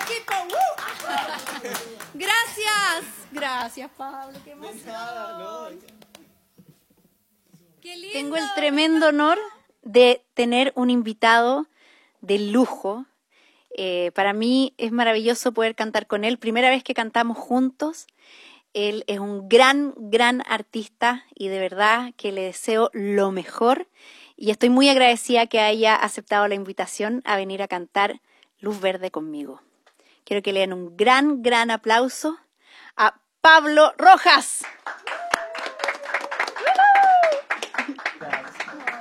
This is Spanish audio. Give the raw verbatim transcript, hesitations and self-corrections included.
equipo. ¡Uh! Gracias. Gracias, Pablo. Qué emoción. Qué lindo. Tengo el tremendo honor de tener un invitado de lujo. Eh, para mí es maravilloso poder cantar con él. Primera vez que cantamos juntos. Él es un gran, gran artista y de verdad que le deseo lo mejor. Y estoy muy agradecida que haya aceptado la invitación a venir a cantar Luz Verde conmigo. Quiero que le den un gran, gran aplauso a Pablo Rojas.